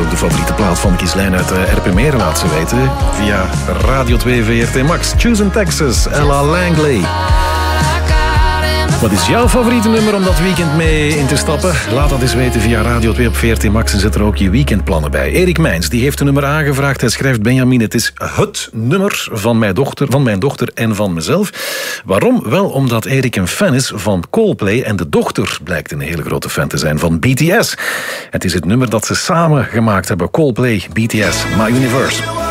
ook de favoriete plaat van Ghislaine uit RP Meren, laat ze weten. Via Radio 2 VRT Max. Choose in Texas, Ella Langley. Wat is jouw favoriete nummer om dat weekend mee in te stappen? Laat dat eens weten via Radio 2 op VRT Max en zet er ook je weekendplannen bij. Erik Mijns, die heeft een nummer aangevraagd. Hij schrijft: Benjamin, het is het nummer van mijn dochter en van mezelf. Waarom? Wel omdat Erik een fan is van Coldplay en de dochter blijkt een hele grote fan te zijn van BTS. Het is het nummer dat ze samen gemaakt hebben. Coldplay, BTS, My Universe.